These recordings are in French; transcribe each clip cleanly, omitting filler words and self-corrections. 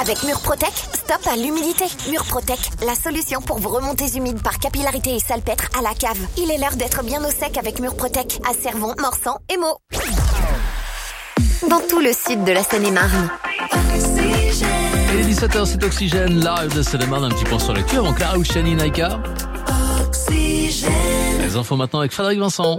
Avec Murprotec, stop à l'humidité. Murprotec, la solution pour vos remontées humides par capillarité et salpêtre à la cave. Il est l'heure d'être bien au sec avec Murprotec à Cervon, Morsan et Meaux. Dans tout le sud de la Seine-et-Marne. Et 17h, c'est Oxygène, live de Seine-et-Marne. Un petit point sur l'actu avant Clara Luciani, Naika. Les infos maintenant avec Frédéric Vincent.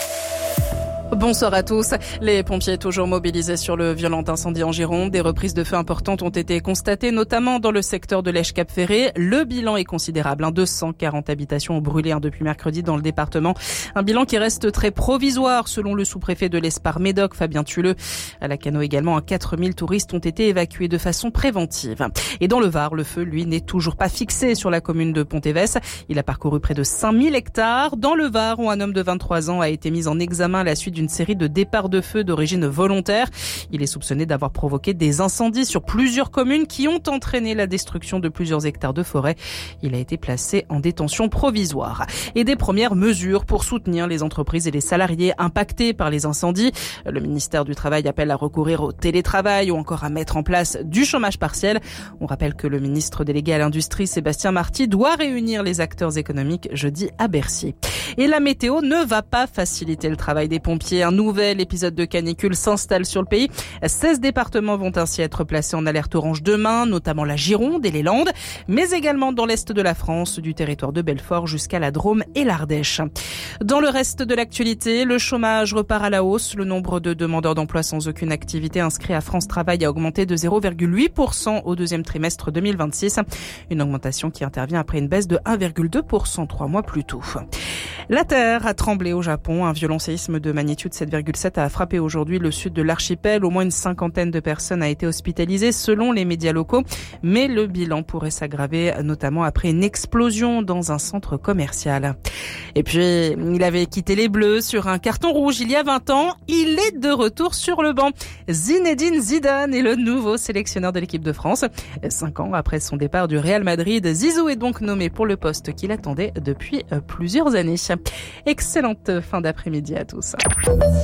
Bonsoir à tous. Les pompiers toujours mobilisés sur le violent incendie en Gironde. Des reprises de feu importantes ont été constatées, notamment dans le secteur de l'Esch-Cap-Ferré. Le bilan est considérable. 240 habitations ont brûlé depuis mercredi dans le département. Un bilan qui reste très provisoire, selon le sous-préfet de l'Espar-Médoc, Fabien Tulleux. À la Cano également, 4000 touristes ont été évacués de façon préventive. Et dans le Var, le feu, lui, n'est toujours pas fixé sur la commune de Pontévès. Il a parcouru près de 5000 hectares. Dans le Var, où un homme de 23 ans a été mis en examen à la suite d'une série de départs de feu d'origine volontaire. Il est soupçonné d'avoir provoqué des incendies sur plusieurs communes qui ont entraîné la destruction de plusieurs hectares de forêt. Il a été placé en détention provisoire. Et des premières mesures pour soutenir les entreprises et les salariés impactés par les incendies. Le ministère du Travail appelle à recourir au télétravail ou encore à mettre en place du chômage partiel. On rappelle que le ministre délégué à l'industrie, Sébastien Marty, doit réunir les acteurs économiques jeudi à Bercy. Et la météo ne va pas faciliter le travail des pompiers. Un nouvel épisode de canicule s'installe sur le pays. 16 départements vont ainsi être placés en alerte orange demain, notamment la Gironde et les Landes, mais également dans l'est de la France, du territoire de Belfort jusqu'à la Drôme et l'Ardèche. Dans le reste de l'actualité, le chômage repart à la hausse. Le nombre de demandeurs d'emploi sans aucune activité inscrits à France Travail a augmenté de 0,8% au deuxième trimestre 2026. Une augmentation qui intervient après une baisse de 1,2% 3 mois plus tôt. La terre a tremblé au Japon. Un violent séisme de magnitude 7,7 a frappé aujourd'hui le sud de l'archipel. Au moins une cinquantaine de personnes a été hospitalisée selon les médias locaux. Mais le bilan pourrait s'aggraver, notamment après une explosion dans un centre commercial. Et puis, il avait quitté les Bleus sur un carton rouge il y a 20 ans. Il est de retour sur le banc. Zinedine Zidane est le nouveau sélectionneur de l'équipe de France. 5 ans après son départ du Real Madrid, Zizou est donc nommé pour le poste qu'il attendait depuis plusieurs années. Excellente fin d'après-midi à tous.